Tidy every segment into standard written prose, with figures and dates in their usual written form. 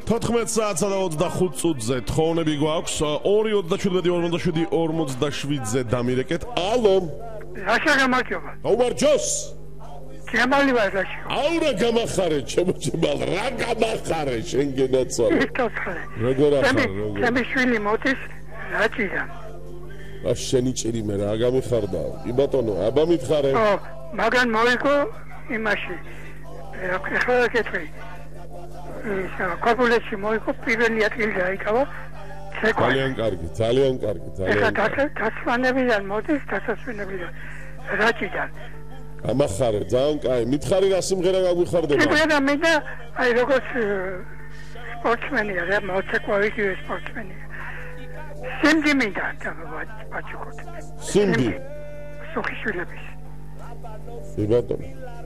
14 საათსა და 25 წუთზე თხოვნები გვაქვს 2:17:47-ზე დამირეკეთ. ალო. რაშა გამარჯობა. გაუმარჯოს. გემალი ვარ რაშა. აუ რა გამახარე, ჩემო ჯემალ, რა გამახარე შენ გენაცვალე. როგორ ახარ, როგორ. ჩემი შვილი მოდის რაჭიდან. რა შენი ჭირი მე რა გამიხარდა. კი ბატონო, აბა მითხარე. ო, მაგან მოიგო იმაში. ახლა კეთრი. კორპულეში მოიგო პირველი ადგილი დაიკავა. ძალიან კარგი, ძალიან კარგი, ძალიან კარგი. ეხლა დასვენებიდან მოდის, დასვენებიდან რაჭიდან. გამახარე, ძალიან კაი. მითხარი რა სიმღერა გაგვიხარდება? სიმღერა მე და აი როგორც სპორტსმენია, რა მოცეკვავი სპორტსმენია. სიმდი მინდა ბაჭკოთ. სიმდი. სოხიშვილების. კი ბატონო.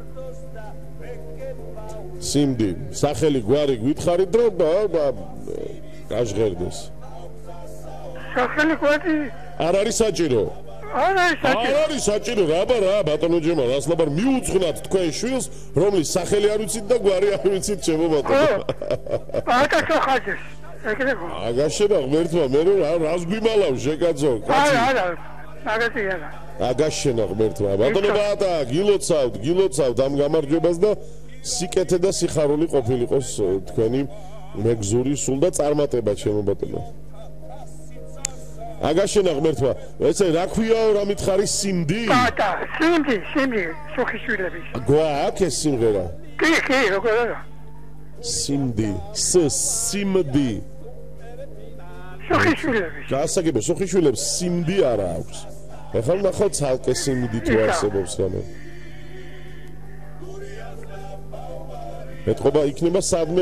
სიმდი, სახელი გვარი გითხარით და გაჟღერდეს. სახელი გვარი არ არის საჭირო. არ არის საჭირო, რა ბატონო ჯემალ, ასლაბარ მიუძღვნათ თქვენ შვილს, რომლის სახელი არ ვიცით და გვარი არ ვიცით, ჩემო ბატონო. აკაცო ხაჯეს. ეგრევე. აგაშენა ღმერთმა, მე რას გვიმალავ შეკაცო, კაცი. არა, მაგათი არა. აგაშენა ღმერთმა, ბატონო ბატა, გილოცავთ ამ გამარჯვებას და სიკეთე და სიხარული ყოფილიყოს თქვენი მეგზური სულ და წარმატება ჩემო ბატონო. აგაშენა ღმერთმა, ესე რა ქვიაო რა მითხარი სიმდი? ბატა, სიმდი, სოხიშვილების. გვაქვს ეს სიმღერა? კი, როგორ არა? სიმდი, სიმდი. სოხიშვილების. გასაგებია, სოხიშვილებს სიმდი არა აქვს. ეხლა ნახავ ცალკე სიმდი თუ არსებობს რამე. ეთყობა იქნება სადმე